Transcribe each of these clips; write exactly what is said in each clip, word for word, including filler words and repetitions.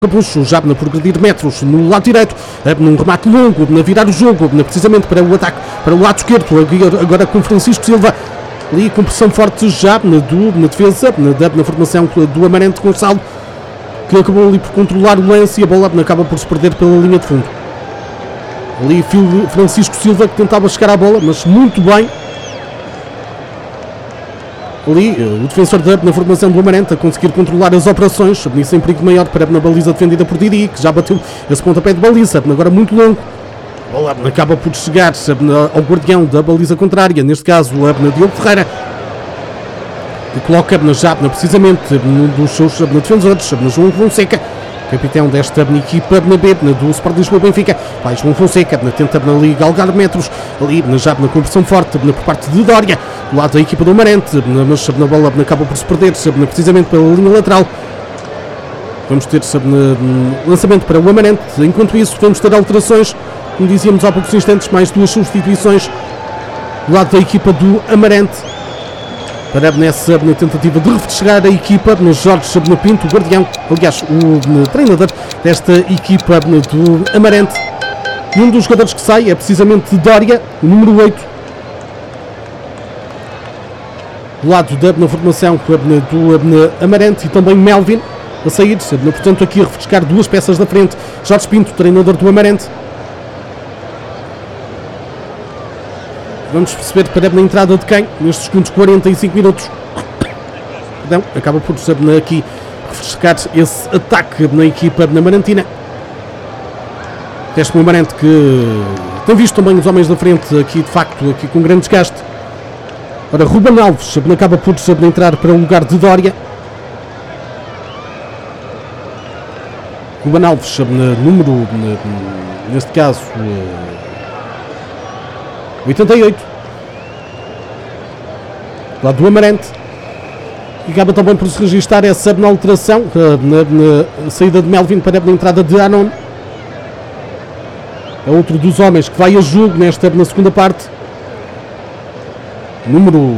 Capucho já na progredir metros no lado direito, num remate longo, na virar o jogo, precisamente para o ataque, para o lado esquerdo, agora com Francisco Silva, ali com pressão forte já na, do, na defesa, na, na formação do Amarante Gonçalo, que acabou ali por controlar o lance e a bola acaba por se perder pela linha de fundo. Ali Francisco Silva que tentava chegar à bola, mas muito bem. Ali o defensor da, na formação do Amarante a conseguir controlar as operações, sem perigo maior para na baliza defendida por Didi, que já bateu esse pontapé de baliza, agora muito longo. A bola acaba por chegar ao guardião da baliza contrária, neste caso na Diogo Ferreira, que coloca já precisamente num dos seus defensores, na João Fonseca, capitão desta equipa na B, do Sport Lisboa Benfica. Vai João Fonseca, tenta ali galgar metros, ali já na conversão forte por parte de Dória, do lado da equipa do Amarante, mas na bola acaba por se perder, precisamente pela linha lateral. Vamos ter lançamento para o Amarante. Enquanto isso, vamos ter alterações, como dizíamos há poucos instantes, mais duas substituições do lado da equipa do Amarante, para nessa na tentativa de refrescar a equipa, no Jorge Sabino Pinto, o guardião, aliás, o treinador desta equipa do Amarante. E um dos jogadores que sai é precisamente Dória, o número oito. Do lado da na formação do Amarante, e também Melvin a sair, portanto aqui a refrescar duas peças da frente. Jorge Pinto, treinador do Amarante. Vamos perceber para na entrada de quem nestes segundos quarenta e cinco minutos. Perdão, acaba por saber aqui refrescar esse ataque na equipa na Marantina. Deste Amarante que tem visto também os homens da frente aqui de facto aqui com grande desgaste. Ora, Ruben Alves acaba por saber entrar para o lugar de Dória. Ruben Alves, número, neste caso, oitenta e oito. Do lado do Amarante. E acaba também por se registrar essa alteração na, na saída de Melvin para a entrada de Anon. É outro dos homens que vai a jogo nesta na segunda parte. Número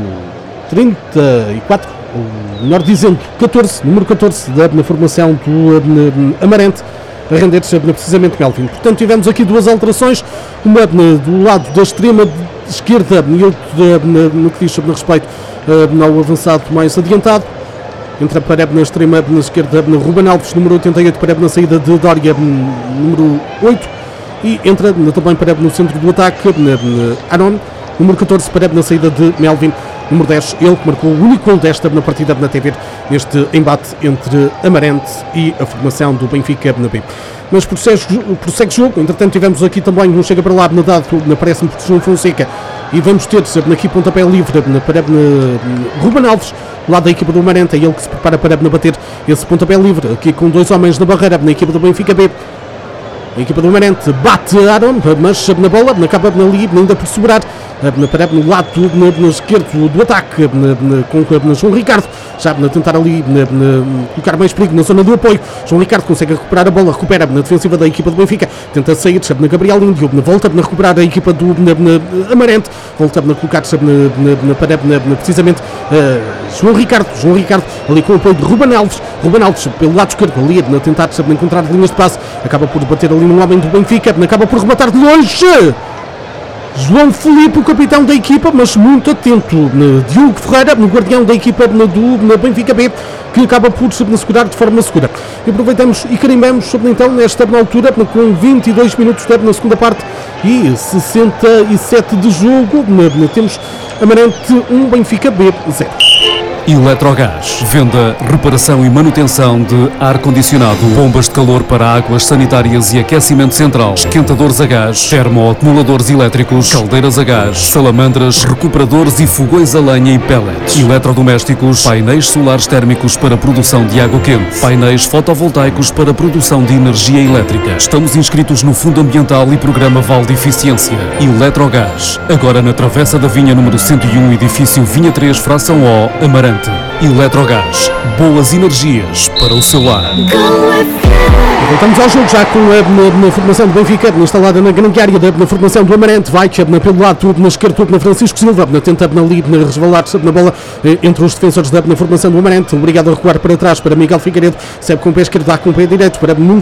trinta e quatro, ou melhor dizendo, catorze, número catorze da na formação do na, Amarante, a render-se precisamente Melvin. Portanto, tivemos aqui duas alterações, uma na, do lado da extrema esquerda e outra no que diz sobre respeito uh, ao avançado mais adiantado. Entra para na extrema na esquerda na Ruben Alves, número oitenta e oito, para na saída de Dória, número oito, e entra na, também para no centro do ataque na, na Aron, número catorze, para na saída de Melvin, número dez, ele que marcou o único gol desta na partida na T V, neste embate entre Amarante e a formação do Benfica na B. Mas prossegue jogo, entretanto tivemos aqui também um chega para lá na dado, aparece-me por João Fonseca, e vamos ter aqui pontapé livre na, para na, Ruben Alves, do lado da equipa do Amarante, é ele que se prepara para bater esse pontapé livre, aqui com dois homens na barreira na equipa do Benfica B. A equipa do Amarante bate Aaron, mas na bola, acaba ali, ainda por segurar, para no lado na, na esquerdo do ataque, na, na, com na João Ricardo, já na tentar ali na, na, colocar mais perigo na zona do apoio. João Ricardo consegue recuperar a bola, recupera na defensiva da equipa do Benfica, tenta sair, sabe, na Gabriel Índio, na volta a recuperar a equipa do na, na Amarante, volta a colocar, sabe, na, na, para, na, na, precisamente uh, João Ricardo, João Ricardo ali com o apoio de Ruben Alves, Ruben Alves pelo lado esquerdo, ali a tentar, sabe, encontrar linhas de passe, acaba por bater ali no homem do Benfica, acaba por rematar de longe. João Filipe, o capitão da equipa, mas muito atento. No Diogo Ferreira, no guardião da equipa no, do no Benfica B, que acaba por se segurar de forma segura. E aproveitamos e carimbamos sobre então nesta altura, com vinte e dois minutos na segunda parte e sessenta e sete de jogo. Temos Amarante um, Benfica B zero. Eletrogás, venda, reparação e manutenção de ar-condicionado, bombas de calor para águas sanitárias e aquecimento central, esquentadores a gás, termoacumuladores elétricos, caldeiras a gás, salamandras, recuperadores e fogões a lenha e pellets, eletrodomésticos, painéis solares térmicos para produção de água quente, painéis fotovoltaicos para produção de energia elétrica. Estamos inscritos no Fundo Ambiental e Programa Val de Eficiência. Eletrogás, agora na Travessa da Vinha número cento e um, edifício Vinha três, fração O, Amarante. Eletrogás, boas energias para o seu lar. Voltamos Estamos ao jogo já com a na, na formação do Benfica, instalada na grande área da na formação do Amarante, vai que na pelo lado, tudo na esquerda, tudo na Francisco Silva, na tenta na ali, na resvalar na bola entre os defensores da na formação do Amarante, obrigado a recuar para trás para Miguel Figueiredo, recebe com o pé esquerdo, dá com o pé direito para Nuno